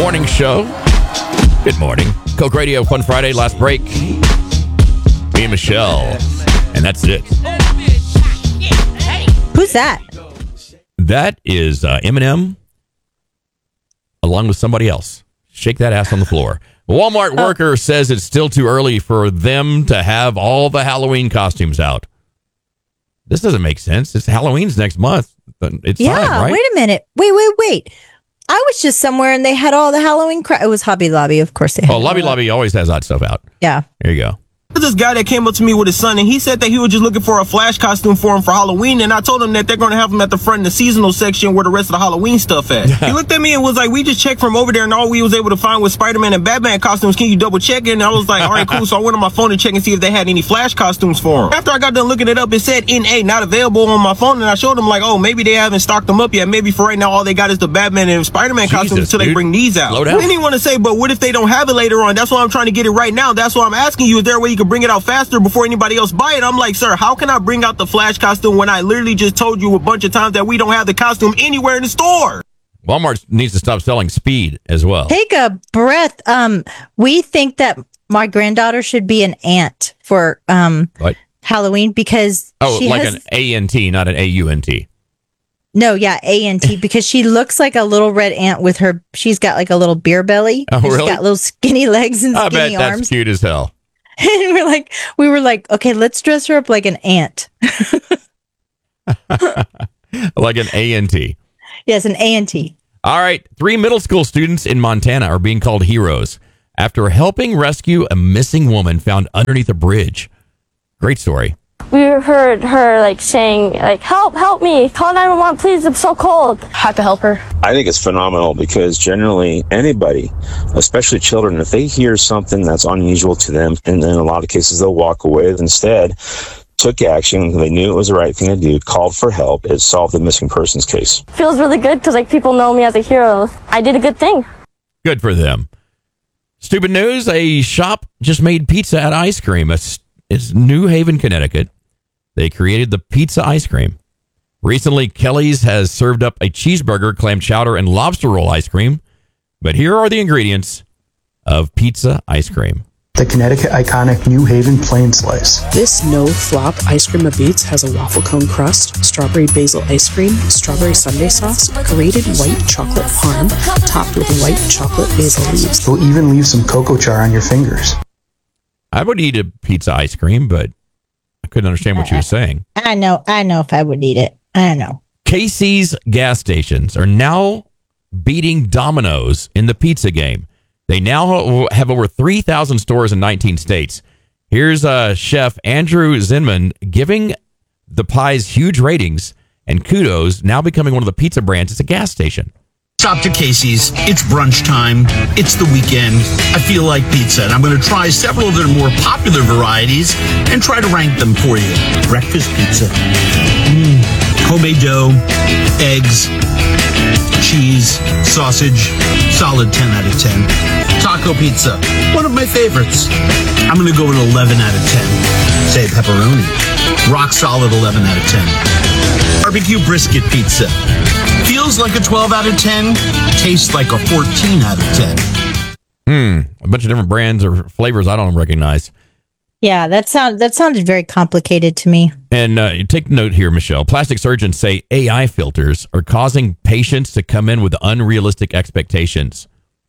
morning show. Good morning. Coke Radio, Fun Friday, last break. Me and Michelle. And that's it. Who's that? That is Eminem along with somebody else. Shake that ass on the floor. A Walmart worker says it's still too early for them to have all the Halloween costumes out. This doesn't make sense. It's Halloween's next month. It's fine, right? Wait a minute. Wait. I was just somewhere and they had all the Halloween crap. It was Hobby Lobby, of course. They had Lobby always has that stuff out. Yeah. There you go. This guy that came up to me with his son, and he said that he was just looking for a Flash costume for him for Halloween, and I told him that they're going to have him at the front in the seasonal section where the rest of the Halloween stuff at. He looked at me and was like, we just checked from over there, and all we was able to find was Spider-Man and Batman costumes. Can you double check it? And I was like, all right, cool. So I went on my phone to check and see if they had any Flash costumes for him. After I got done looking it up, it said NA, not available on my phone, and I showed him like, oh, maybe they haven't stocked them up yet. Maybe for right now, all they got is the Batman and Spider-Man costumes until they bring these out. I didn't want to say, but what if they don't have it later on? That's why I'm trying to get it right now. That's why I'm asking you, is there a way you can bring it out faster before anybody else buy it? I'm like, sir, how can I bring out the Flash costume when I literally just told you a bunch of times that we don't have the costume anywhere in the store? Walmart needs to stop selling Speed as well. Take a breath. We think that my granddaughter should be an ant for Halloween because she has an A-N-T, not an A-U-N-T. No, yeah, A-N-T, because she looks like a little red ant with her. She's got like a little beer belly. Oh, really? She's got little skinny legs and skinny I bet arms. that's cute as hell. And we were like, okay, let's dress her up like an ant. Like an A-N-T. Yes, an A-N-T. All right. 3 middle school students in Montana are being called heroes after helping rescue a missing woman found underneath a bridge. Great story. We heard her saying help me, call 911 please, I'm so cold. Had to help her. I think it's phenomenal because generally anybody, especially children, if they hear something that's unusual to them, and in a lot of cases they'll walk away, instead took action, they knew it was the right thing to do, called for help, it solved the missing persons case. Feels really good because people know me as a hero. I did a good thing. Good for them. Stupid news, a shop just made pizza out of ice cream. It's New Haven, Connecticut. They created the pizza ice cream. Recently, Kelly's has served up a cheeseburger, clam chowder, and lobster roll ice cream. But here are the ingredients of pizza ice cream. The Connecticut iconic New Haven Plain Slice. This no-flop ice cream of beets has a waffle cone crust, strawberry basil ice cream, strawberry sundae sauce, grated white chocolate parm, topped with white chocolate basil leaves. We'll even leave some cocoa char on your fingers. I would eat a pizza ice cream, but I couldn't understand what you were saying. I know if I would eat it. I know. Casey's gas stations are now beating Domino's in the pizza game. They now have over 3,000 stores in 19 states. Here's Chef Andrew Zinman giving the pies huge ratings and kudos, now becoming one of the pizza brands. It's a gas station. Stop to Casey's. It's brunch time. It's the weekend. I feel like pizza, and I'm going to try several of their more popular varieties and try to rank them for you. Breakfast pizza. Homemade dough, eggs, cheese, sausage, solid 10 out of 10. Taco pizza, one of my favorites. I'm going to go with 11 out of 10. Say pepperoni. Rock solid 11 out of 10. Barbecue brisket pizza. Feels like a 12 out of 10. Tastes like a 14 out of 10. A bunch of different brands or flavors I don't recognize. Yeah, that sounded very complicated to me. And take note here, Michelle. Plastic surgeons say AI filters are causing patients to come in with unrealistic expectations.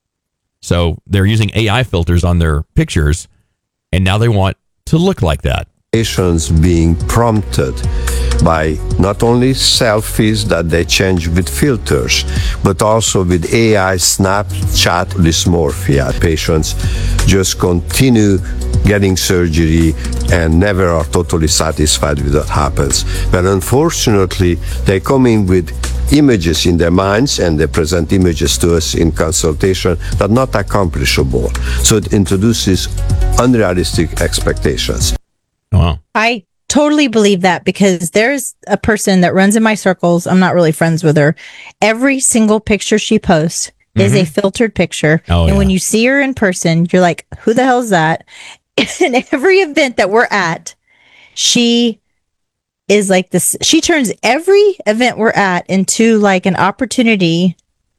So they're using AI filters on their pictures, and now they want to look like that. Patients being prompted by not only selfies that they change with filters, but also with AI Snapchat dysmorphia. Patients just continue getting surgery and never are totally satisfied with what happens. But unfortunately, they come in with images in their minds and they present images to us in consultation that are not accomplishable. So it introduces unrealistic expectations. Wow. I totally believe that because there's a person that runs in my circles. I'm not really friends with her. Every single picture she posts is a filtered picture. And when you see her in person, you're like, who the hell is that? In every event that we're at, she is like this. She turns every event we're at into like an opportunity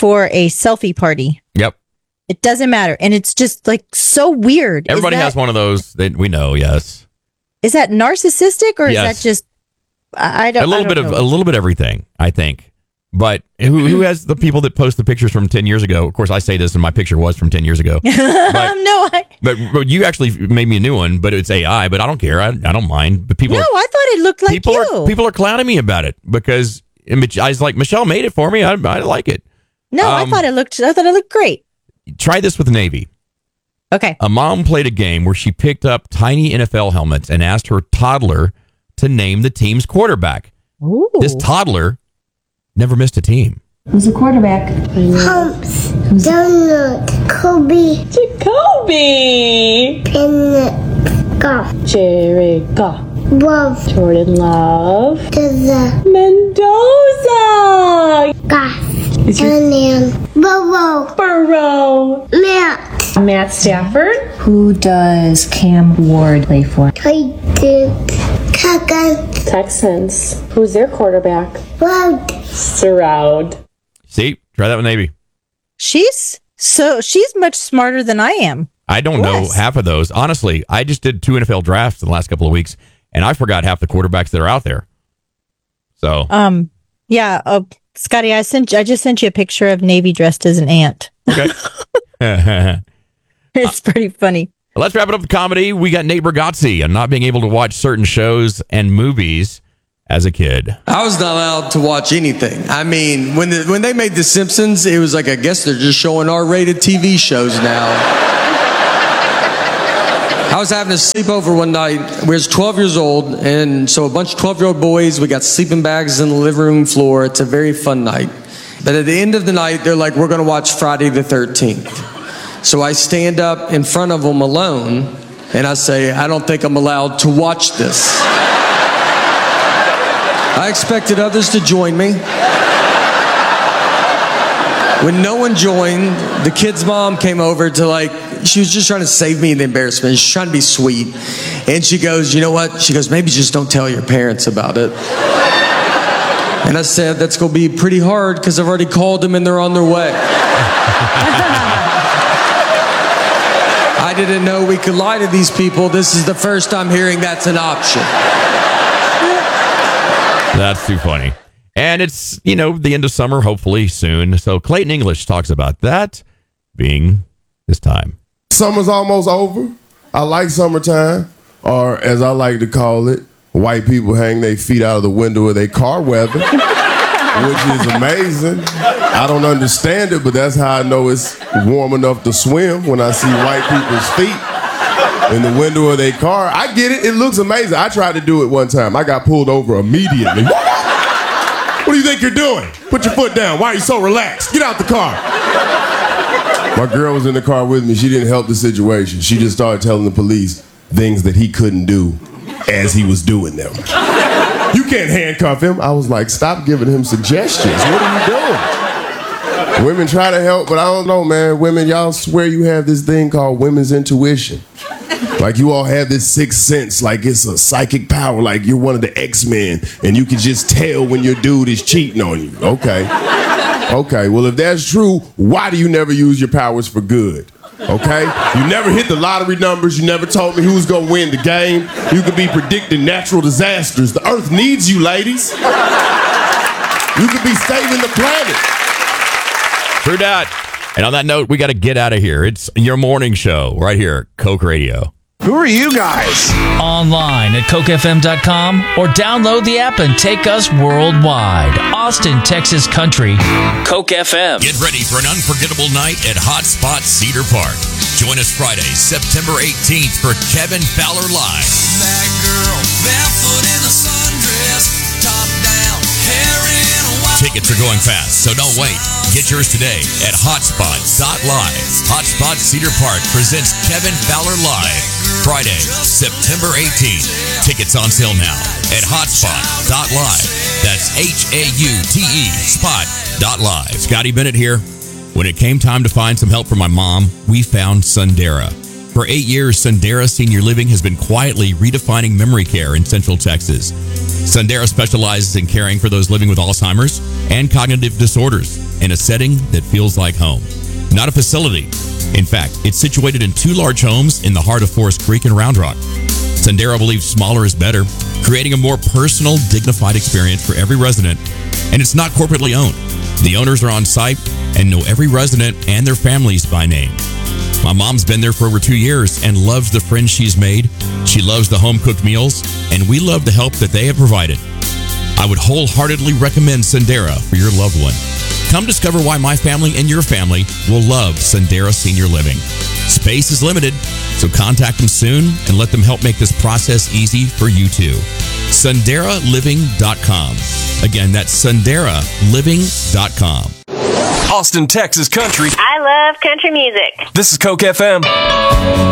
for a selfie party. Yep. It doesn't matter. And it's just like so weird. Everybody has one of those that we know, yes. Is that narcissistic or Yes. is that just I don't know. A little bit of everything, I think. But who has the people that post the pictures from 10 years ago? Of course, I say this, and my picture was from 10 years ago. But you actually made me a new one, but it's AI. But I don't care. I don't mind. But people, I thought it looked like people are clowning me about it because I was like, Michelle made it for me. I like it. No, I thought it looked great. Try this with Navy. Okay. A mom played a game where she picked up tiny NFL helmets and asked her toddler to name the team's quarterback. Ooh. This toddler never missed a team. Who's the quarterback? Humps, Donald, Kobe, Jacoby, Bennett, Goff, Jared Goff, Love, Jordan Love, Deza, Mendoza, Goff, Ananan, Burrow, Matt Stafford. Who does Cam Ward play for? Texans. Who's their quarterback? Stroud. See, try that with Navy. She's much smarter than I am. I don't know half of those. Honestly, I just did 2 NFL drafts in the last couple of weeks, and I forgot half the quarterbacks that are out there. So, yeah, Scotty, I just sent you a picture of Navy dressed as an ant. Okay. It's pretty funny. Let's wrap it up with comedy. We got Nate Bargatze on not being able to watch certain shows and movies as a kid. I was not allowed to watch anything. I mean, when they made The Simpsons, it was like, I guess they're just showing R-rated TV shows now. I was having a sleepover one night. We was 12 years old, and so a bunch of 12-year-old boys, we got sleeping bags in the living room floor. It's a very fun night. But at the end of the night, they're like, we're going to watch Friday the 13th. So I stand up in front of them alone, and I say, I don't think I'm allowed to watch this. I expected others to join me. When no one joined, the kid's mom came over to she was just trying to save me the embarrassment. She's trying to be sweet. And she goes, you know what? She goes, maybe just don't tell your parents about it. And I said, that's going to be pretty hard because I've already called them and they're on their way. I didn't know we could lie to these people. This is the first time hearing that's an option. That's too funny. And it's, the end of summer, hopefully soon. So Clayton English talks about that being this time. Summer's almost over. I like summertime, or as I like to call it, white people hang their feet out of the window of their car weather, which is amazing. I don't understand it, but that's how I know it's warm enough to swim, when I see white people's feet in the window of their car. I get it. It looks amazing. I tried to do it one time. I got pulled over immediately. What do you think you're doing? Put your foot down. Why are you so relaxed? Get out the car. My girl was in the car with me. She didn't help the situation. She just started telling the police things that he couldn't do as he was doing them. You can't handcuff him. I was like, stop giving him suggestions. What are you doing? Women try to help, but I don't know, man. Women, y'all swear you have this thing called women's intuition. Like you all have this sixth sense, like it's a psychic power, like you're one of the X-Men, and you can just tell when your dude is cheating on you. Okay, well, if that's true, why do you never use your powers for good? Okay? You never hit the lottery numbers. You never told me who's going to win the game. You could be predicting natural disasters. The earth needs you, ladies. You could be saving the planet. True dat. And on that note, we got to get out of here. It's your morning show right here, Coke Radio. Who are you guys? Online at cokefm.com or download the app and take us worldwide. Austin, Texas Country, Coke FM. Get ready for an unforgettable night at Hotspot Cedar Park. Join us Friday, September 18th for Kevin Fowler Live. That girl, barefoot in a sundress, top down, hair in a wild. Tickets are going fast, so don't wait. Get yours today at hotspot.live. Hotspot Cedar Park presents Kevin Fowler Live. Friday, September 18th. Tickets on sale now at hotspot.live. That's HAUTE spot.live. Scotty Bennett here. When it came time to find some help for my mom, we found Sundera. For 8 years, Sundera Senior Living has been quietly redefining memory care in Central Texas. Sundera specializes in caring for those living with Alzheimer's and cognitive disorders in a setting that feels like home. Not a facility. In fact, it's situated in 2 large homes in the heart of Forest Creek and Round Rock. Sendero believes smaller is better, creating a more personal, dignified experience for every resident, and it's not corporately owned. The owners are on site and know every resident and their families by name. My mom's been there for over 2 years and loves the friends she's made. She loves the home-cooked meals, and we love the help that they have provided. I would wholeheartedly recommend Sendero for your loved one. Come discover why my family and your family will love Sendero Senior Living. Space is limited, so contact them soon and let them help make this process easy for you too. SenderaLiving.com. Again, that's SenderaLiving.com. Austin, Texas country. I love country music. This is Coke FM.